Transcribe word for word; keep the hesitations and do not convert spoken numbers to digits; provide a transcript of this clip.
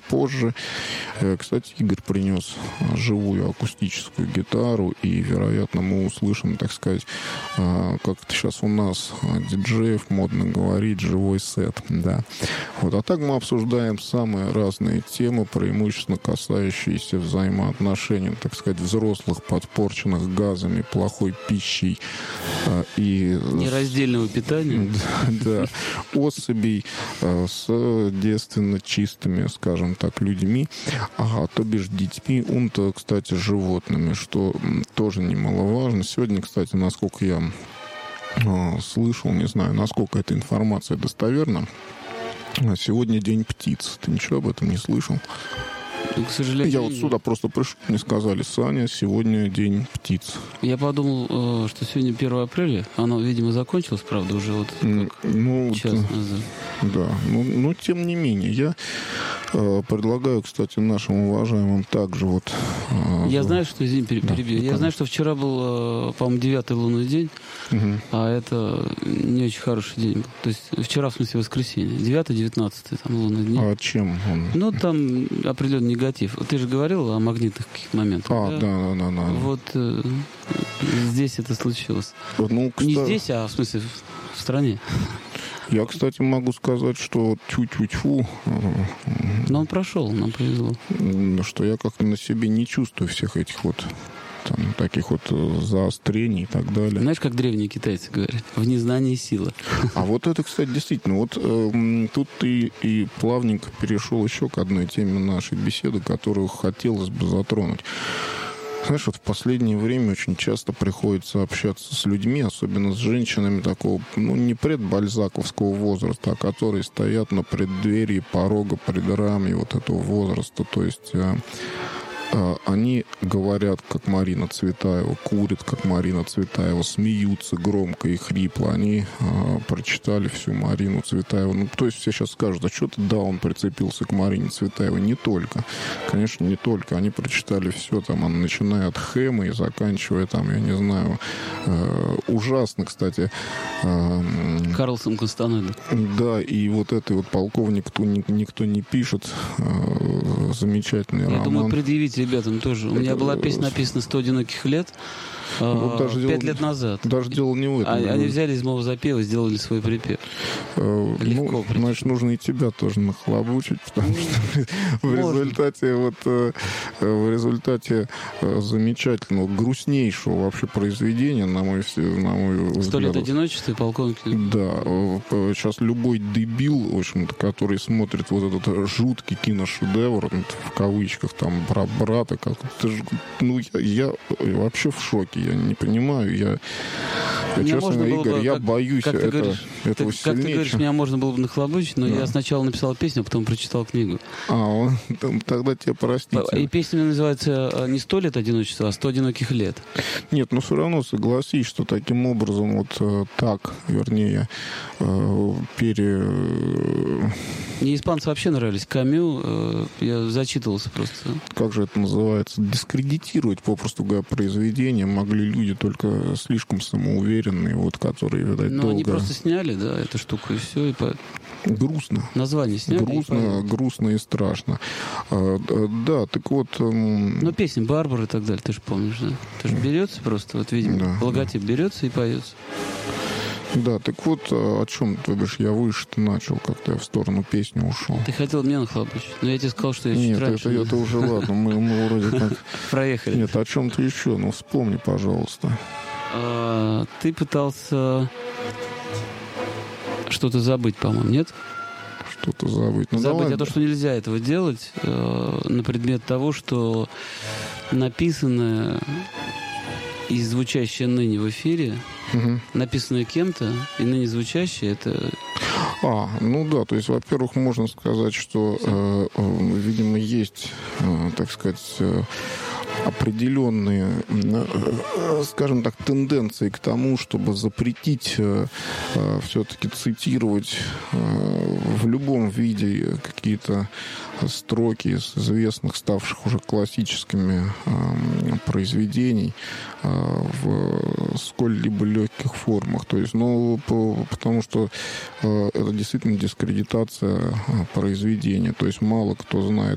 позже. Кстати, Игорь принес живую акустическую гитару, и, вероятно, мы услышим, так сказать, как это сейчас у нас диджеев модно говорить, живой сет. Да. Вот. А так мы обсуждаем самые разные темы, преимущественно касающиеся взаимоотношений, так сказать, взрослых, подпорченных газами, плохой пищей и... Нераздельного питания. Да, особей с девственно чистыми, скажем так, людьми, а то бишь детьми, он-то, кстати, животными, что тоже немаловажно. Сегодня, кстати, насколько я слышал, не знаю, насколько эта информация достоверна, сегодня день птиц. Ты ничего об этом не слышал? К сожалению, я вот сюда просто пришел, мне сказали: Саня, сегодня день птиц. Я подумал, что сегодня первое апреля. Оно, видимо, закончилось, правда, уже вот как ну, час вот, назад. Да, но, но тем не менее, я э, предлагаю, кстати, нашим уважаемым также вот... Э, я знаю, что, извини, перебью, да, я конечно. знаю, что вчера был, по-моему, девятый лунный день, угу. а это не очень хороший день был. То есть вчера, в смысле, воскресенье. девятый, девятнадцатый, там лунный день. А чем он? Ну, там определенный негатив. Ты же говорил о магнитных каких-то моментах. А, да, да, да. да. Вот э, здесь это случилось. Ну, кстати... Не здесь, а в смысле в стране. Я, кстати, могу сказать, что тю-тю-тю. Но он прошел, нам повезло. Что я как-то на себе не чувствую всех этих вот там, таких вот заострений и так далее. Знаешь, как древние китайцы говорят? В незнании сила. А вот это, кстати, действительно, вот э, тут ты и плавненько перешел еще к одной теме нашей беседы, которую хотелось бы затронуть. Знаешь, вот в последнее время очень часто приходится общаться с людьми, особенно с женщинами такого, ну, не предбальзаковского возраста, а которые стоят на преддверии порога, предрамья вот этого возраста. То есть э, э, они говорят, как Марина Цветаева, курят, как Марина Цветаева, смеются громко и хрипло. Они э, прочитали всю Марину Цветаеву. Ну, то есть все сейчас скажут: а что-то, да, он прицепился к Марине Цветаевой. Не только. Конечно, не только. Они прочитали все, там, начиная от Хэма и заканчивая, там, я не знаю, э, ужасно, кстати. Э, Карлсон Кастанеда. Да, и вот этой вот полковник никто, никто не пишет. Э, замечательный я роман. Я думаю, предъявить ребятам тоже. У меня была песня написана «сто одиноких лет». Вот даже Пять дело, лет назад. Даже дело не в этом. Они, они взяли из моего запева и сделали свой припев. Э, Легко. Ну, значит, нужно и тебя тоже нахлобучить, потому что в результате вот в результате замечательного, грустнейшего вообще произведения, на мой на мой взгляд. «Сто лет одиночества» и «Полковник». Да. Сейчас любой дебил, в общем-то, который смотрит вот этот жуткий киношедевр, в кавычках, там, про брата, как ну, я, я вообще в шоке. Я не понимаю, я, я честно, Игорь, бы, я как, боюсь как это, говоришь, этого ты, Как ты говоришь, меня можно было бы нахлобучить, но да. я сначала написал песню, а потом прочитал книгу. А, он, тогда тебе простите. И песня называется не «Сто лет одиночества», а «Сто одиноких лет». Нет, но все равно согласись, что таким образом вот так, вернее, пере... Мне испанцы вообще нравились. Камю, я зачитывался просто. Как же это называется? Дискредитировать, попросту говоря, произведение могли люди только слишком самоуверенные, вот, которые, видать, Ну, долго... они просто сняли, да, эту штуку, и все, и по... Грустно. Название сняли. Грустно, и грустно и страшно. А, да, так вот... Эм... Ну, песни Барбары и так далее, ты же помнишь, да? Это же берется просто, вот, видимо, да, логотип да. берется и поется. Да, так вот, о чем, то бишь, я выше-то начал, как-то я в сторону песни ушел. Ты хотел меня нахлобучить, но я тебе сказал, что я чуть Нет, раньше... Нет, это, это уже ладно, мы, мы вроде как... Проехали. Нет, о чем-то еще, ну вспомни, пожалуйста. А, ты пытался что-то забыть, по-моему, нет? Что-то забыть. Ну, забыть, давай. а то, что нельзя этого делать, э, на предмет того, что написанное и звучащее ныне в эфире, угу. написанное кем-то и ныне звучащее, это... А, ну да, то есть, во-первых, можно сказать, что, э, э, видимо, есть, э, так сказать, э, определенные, э, скажем так, тенденции к тому, чтобы запретить э, э, все-таки цитировать э, в любом виде какие-то строки из известных, ставших уже классическими э, произведений э, в сколь-либо легких формах. То есть, ну, по, потому что э, это действительно дискредитация произведения. То есть мало кто знает